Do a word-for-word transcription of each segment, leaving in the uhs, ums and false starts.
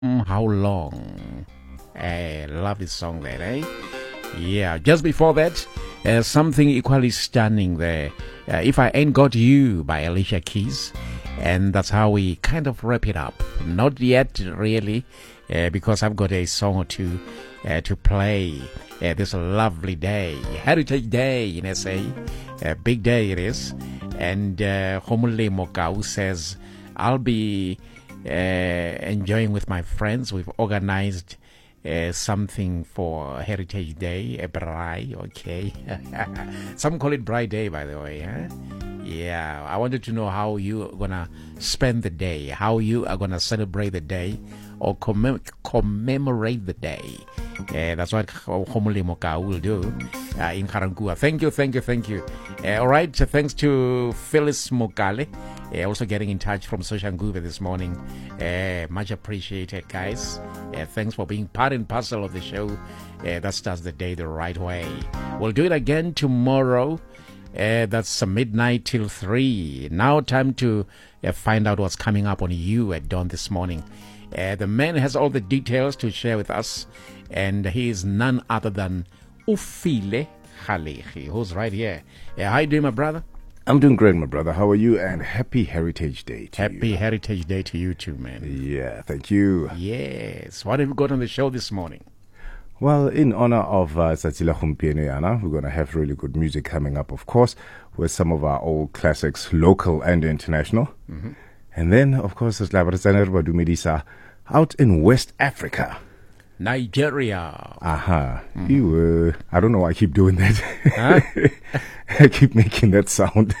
Mm, How long? Eh, love this song there, eh? Yeah, just before that, uh, something equally stunning there. Uh, If I Ain't Got You by Alicia Keys. And that's how we kind of wrap it up. Not yet, really, uh, because I've got a song or two uh, to play uh, this lovely day. Heritage Day in S A. A big day it is. And uh, Homule Mokau says, I'll be uh, enjoying with my friends. We've organized uh, something for Heritage Day, a braai, okay. Some call it Braai Day, by the way. Huh? Yeah, I wanted to know how you are gonna spend the day, how you are gonna celebrate the day, or commem- commemorate the day. Uh, that's what Homole Moka will do uh, in Karangua. Thank you, thank you, thank you. Uh, all right, so thanks to Phyllis Mokale, uh, also getting in touch from Soshanguve this morning. Uh, much appreciated, guys. Uh, thanks for being part and parcel of the show. Uh, that starts the day the right way. We'll do it again tomorrow. Uh, that's uh, midnight till three. Now time to uh, find out what's coming up on You at Dawn this morning. Uh, the man has all the details to share with us, and he is none other than Ufile Khalehi, who's right here. Uh, how you doing, my brother? I'm doing great, my brother. How are you? And happy Heritage Day to Happy you. Heritage Day to you too, man. Yeah, thank you. Yes. What have we got on the show this morning? Well, in honor of uh, Satsila Khumpieno Yana, we're going to have really good music coming up, of course, with some of our old classics, local and international. Mm-hmm. And then, of course, there's Labarazana Badumidisa out in West Africa. Nigeria. Aha. Uh-huh. Mm. You, uh, I don't know why I keep doing that. Huh? I keep making that sound.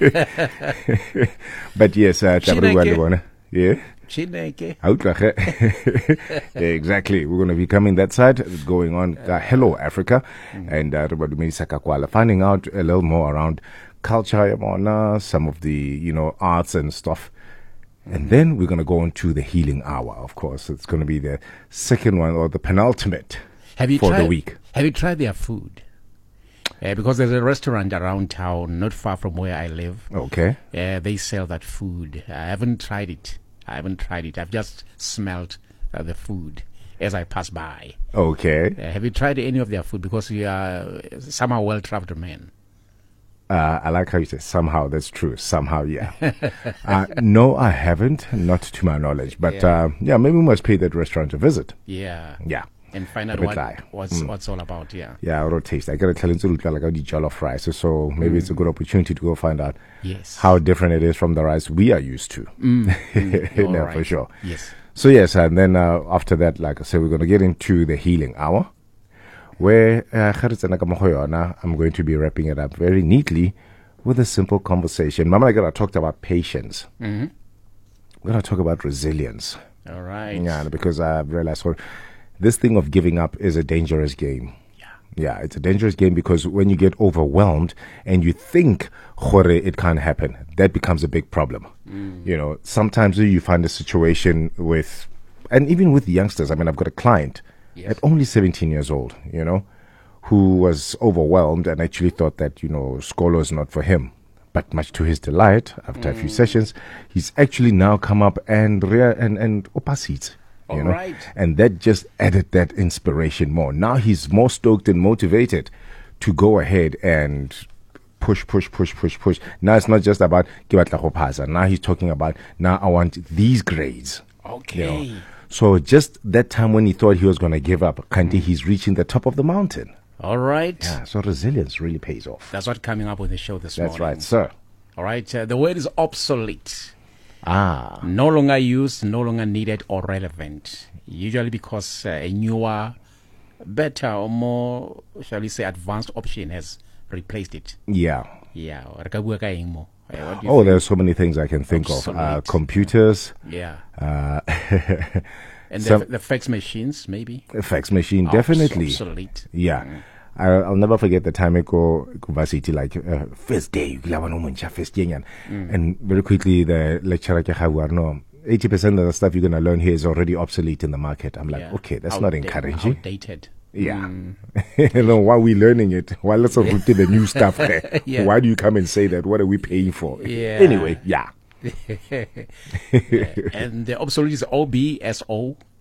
But yes, uh, yeah. Chineke. Exactly. We're going to be coming that side, going on uh, Hello Africa, mm-hmm. and uh, finding out a little more around culture, some of the, you know, arts and stuff. Mm-hmm. And then we're going to go on to the healing hour, of course. It's going to be the second one, or the penultimate have you for tried, the week. Have you tried their food? Uh, because there's a restaurant around town, not far from where I live. Okay. Uh, they sell that food. I haven't tried it. I haven't tried it. I've just smelled uh, the food as I pass by. Okay. Uh, have you tried any of their food? Because you are somehow well-traveled men. Uh, I like how you say somehow. That's true. Somehow, yeah. uh, no, I haven't. Not to my knowledge. But yeah, uh, yeah maybe we must pay that restaurant a visit. Yeah. Yeah. And find out what, what's mm. what's all about, yeah. Yeah, I will taste. I got to tell you, like the jollof rice. So maybe mm. it's a good opportunity to go find out yes. how different it is from the rice we are used to. Mm. Mm. Yeah, right. for sure. Yes. So, yes, and then uh, after that, like I said, we're going to get into the healing hour, where uh, I'm going to be wrapping it up very neatly with a simple conversation. Mama, I got to talk about patience. Mm-hmm. We're going to talk about resilience. All right. Yeah, because I've realized well, this thing of giving up is a dangerous game. Yeah. Yeah, it's a dangerous game because when you get overwhelmed and you think, Khore, it can't happen, that becomes a big problem. Mm. You know, sometimes you find a situation with, and even with youngsters, I mean, I've got a client yes. at only seventeen years old, you know, who was overwhelmed and actually thought that, you know, Skolo is not for him. But much to his delight, after mm. a few sessions, he's actually now come up and rea- and, and opposite. You All know? right. And that just added that inspiration more. Now he's more stoked and motivated to go ahead and push, push, push, push, push. Now it's not just about now he's talking about now I want these grades. Okay. You know? So just that time when he thought he was going to give up, Kanti, he's reaching the top of the mountain. All right. Yeah, so resilience really pays off. That's what's coming up with the show this That's morning. That's right, sir. All right. Uh, the word is obsolete. Ah. No longer used, no longer needed or relevant. Usually because uh, a newer, better or more, shall we say, advanced option has replaced it. Yeah. Yeah. Uh, oh, there's so many things I can think obsolete. of. Uh, computers. Yeah. Uh, and the, the fax machines, maybe. The fax machine, definitely. Obsolete. Yeah. Mm. I'll, I'll never forget the time I go university, like uh, first day, first day, and, mm. and very quickly the lecturer no, eighty percent of the stuff you're gonna learn here is already obsolete in the market. I'm like, yeah. okay, that's Outda- not encouraging. Outdated. Yeah. Mm. You know, why are we learning it? Why let's not put the new stuff there? Yeah. Why do you come and say that? What are we paying for? Yeah. Anyway, yeah. And the obsolete is O B S O